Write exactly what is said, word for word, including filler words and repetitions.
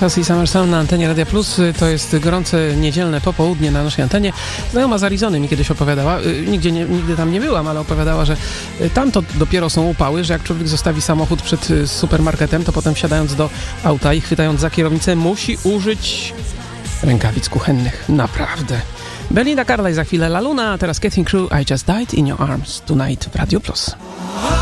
Surface i Summer Sun na antenie Radia Plus. To jest gorące niedzielne popołudnie na naszej antenie. Znajoma z Arizony mi kiedyś opowiadała, nigdzie nie, nigdy tam nie byłam, ale opowiadała, że tam to dopiero są upały, że jak człowiek zostawi samochód przed supermarketem, to potem wsiadając do auta i chwytając za kierownicę musi użyć rękawic kuchennych. Naprawdę. Belinda Carlisle za chwilę La Luna, a teraz Getting Through I Just Died in Your Arms Tonight w Radio Plus.